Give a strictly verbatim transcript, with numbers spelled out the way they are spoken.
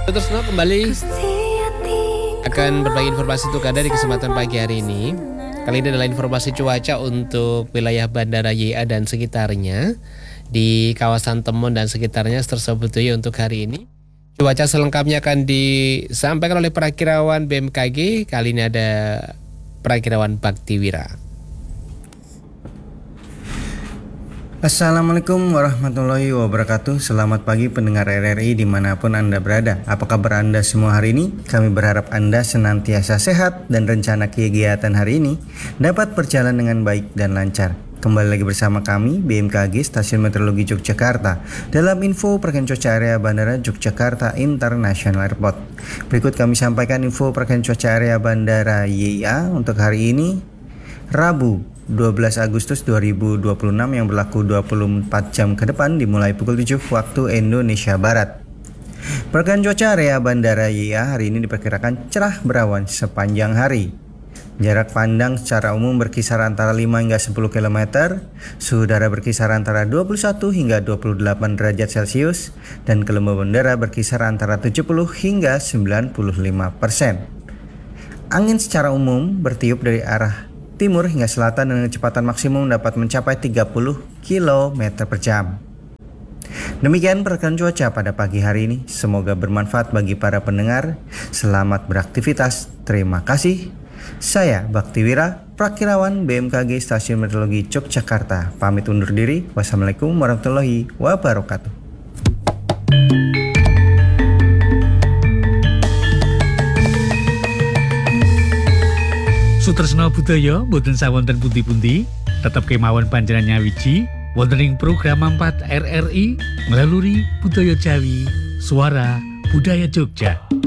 Terus no, kembali akan berbagi informasi untuk Anda di kesempatan pagi hari ini. Kali ini adalah informasi cuaca untuk wilayah Bandara Y A dan sekitarnya di kawasan Temon dan sekitarnya tersebut ya untuk hari ini. Cuaca selengkapnya akan disampaikan oleh perakirawan B M K G. Kali ini ada perakirawan Baktiwira. Assalamualaikum warahmatullahi wabarakatuh. Selamat pagi pendengar R R I dimanapun Anda berada. Apa kabar Anda semua hari ini? Kami berharap Anda senantiasa sehat dan rencana kegiatan hari ini dapat berjalan dengan baik dan lancar. Kembali lagi bersama kami B M K G Stasiun Meteorologi Yogyakarta dalam info perkiraan cuaca area Bandara Yogyakarta International Airport. Berikut kami sampaikan info perkiraan cuaca area Bandara Y A untuk hari ini Rabu dua belas Agustus dua ribu dua puluh enam yang berlaku dua puluh empat jam ke depan dimulai pukul tujuh waktu Indonesia Barat. Perkiraan cuaca area Bandara Y A hari ini diperkirakan cerah berawan sepanjang hari. Jarak pandang secara umum berkisar antara lima hingga sepuluh kilometer, suhu udara berkisar antara dua puluh satu hingga dua puluh delapan derajat Celcius, dan kelembaban udara berkisar antara tujuh puluh hingga sembilan puluh lima persen. Angin secara umum bertiup dari arah timur hingga selatan dengan kecepatan maksimum dapat mencapai tiga puluh kilometer per jam. Demikian perkiraan cuaca pada pagi hari ini. Semoga bermanfaat bagi para pendengar. Selamat beraktivitas. Terima kasih. Saya Baktiwira, perakirawan B M K G Stasiun Meteorologi Yogyakarta. Pamit undur diri. Wassalamualaikum warahmatullahi wabarakatuh. Sutresna budaya boten sawonten pundi-pundi, tetep kemawon panjenengan nyawiji wonten ing program empat R R I melalui Budaya Jawi, Suara Budaya Jogja.